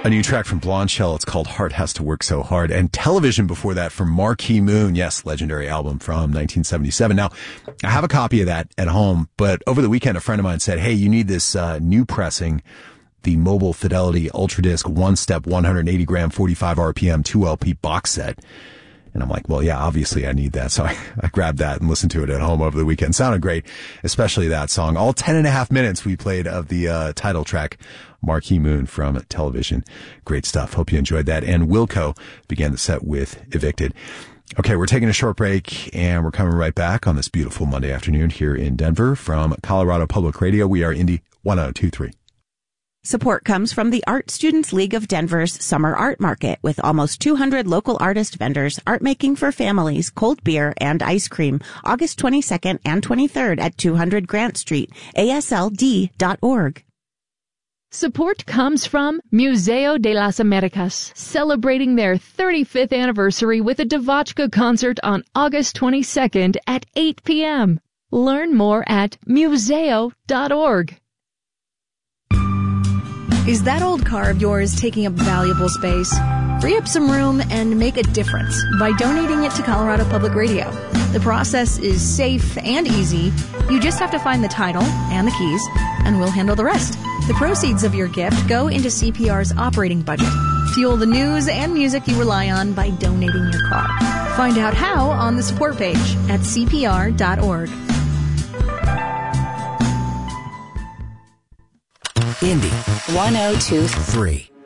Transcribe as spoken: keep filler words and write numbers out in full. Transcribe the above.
A new track from Blonde Shell. It's called Heart Has to Work So Hard. And Television before that from Marquee Moon. Yes, legendary album from nineteen seventy-seven. Now, I have a copy of that at home, but over the weekend, a friend of mine said, hey, you need this uh, new pressing, the Mobile Fidelity Ultra Disc one-step one hundred eighty gram forty-five R P M two L P box set. And I'm like, well, yeah, obviously I need that. So I, I grabbed that and listened to it at home over the weekend. Sounded great, especially that song. All ten and a half minutes we played of the uh, title track, Marquee Moon from Television. Great stuff. Hope you enjoyed that. And Wilco began the set with Evicted. Okay, we're taking a short break and we're coming right back on this beautiful Monday afternoon here in Denver from Colorado Public Radio. We are Indy one oh two point three. Support comes from the Art Students League of Denver's Summer Art Market with almost two hundred local artist vendors, art making for families, cold beer, and ice cream. August twenty-second and twenty-third at two hundred Grant Street, A S L D dot org. Support comes from Museo de las Americas, celebrating their thirty-fifth anniversary with a Devotchka concert on August twenty-second at eight p.m. Learn more at museo dot org. Is that old car of yours taking up valuable space? Free up some room and make a difference by donating it to Colorado Public Radio. The process is safe and easy. You just have to find the title and the keys, and we'll handle the rest. The proceeds of your gift go into C P R's operating budget. Fuel the news and music you rely on by donating your car. Find out how on the support page at C P R dot org. Indy one oh two point three.